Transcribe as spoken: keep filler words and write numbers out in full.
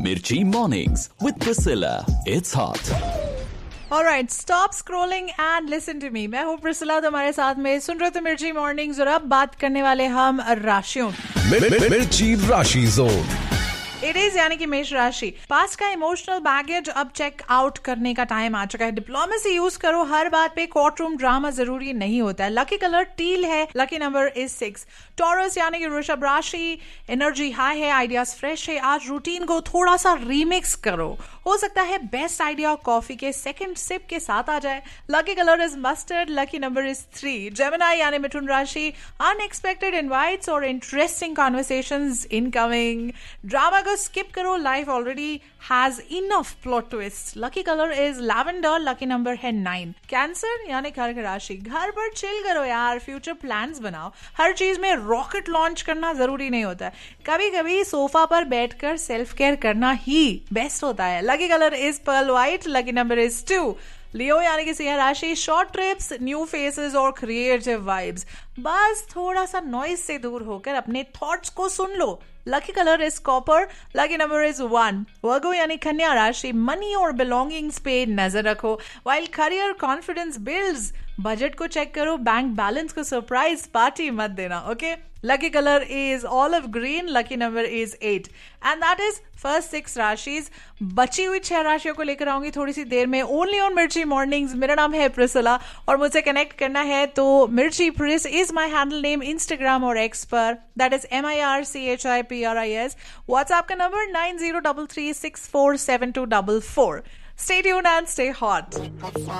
Mirchi Mornings with Priscilla. It's hot. Alright, stop scrolling and listen to me. मैं हूँ Priscilla, तुम्हारे साथ में सुन रहे हो मिर्ची मॉर्निंग्स और अब बात करने वाले हम राशियों मिर, मिर्ची राशि जोन। इट इज यानी कि मेष राशि। पास्ट का इमोशनल बैगेज अब चेक आउट करने का टाइम आ चुका है। डिप्लोमेसी यूज करो, हर बात पे कोर्ट रूम ड्रामा जरूरी नहीं होता है। लकी कलर टील है, lucky number is six. Taurus यानी कि वृषभ राशि, एनर्जी हाई है, आइडियाज फ्रेश है। आज रूटीन को थोड़ा सा रीमिक्स करो, हो सकता है बेस्ट आइडिया कॉफी के सेकंड सिप के साथ आ जाए। Lucky colour is mustard, lucky number is three. Gemini यानी मिथुन राशि, अनएक्सपेक्टेड इनवाइट्स और इंटरेस्टिंग कॉन्वर्सेशंस इनकमिंग। ड्रामा को skip करो, life already has enough plot twists. Lucky color is lavender, lucky number है नाइन। कैंसर यानी कर्क राशि, घर पर चिल करो यार, फ्यूचर प्लान्स बनाओ। हर चीज में रॉकेट लॉन्च करना जरूरी नहीं होता है, कभी कभी सोफा पर बैठकर सेल्फ केयर करना ही बेस्ट होता है। Lucky colour is pearl white, lucky number is to. लियो यानी कि सिंह राशि, शॉर्ट ट्रिप्स, न्यू फेसेस और क्रिएटिव वाइब्स। बस थोड़ा सा नॉइज से दूर होकर अपने थॉट्स को सुन लो। Lucky colour is copper, lucky number is one. वर्गो यानी कन्या राशि, मनी और बिलोंगिंग्स पे नजर रखो। While career confidence builds, budget को चेक करो, बैंक बैलेंस को सरप्राइज पार्टी मत देना। Okay, lucky colour is olive green, lucky number is eight. And that is first six राशिज। बची हुई छह राशियों को लेकर आऊंगी थोड़ी सी देर में, ओनली ऑन मिर्ची मॉर्निंग्स। मेरा नाम है प्रिसिला और मुझसे कनेक्ट करना है तो मिर्ची प्रिस is my handle name Instagram और एक्स पर। That is M I R C H I P R I S. WhatsApp का number nine zero double three six four seven to double four. Stay tuned and stay hot.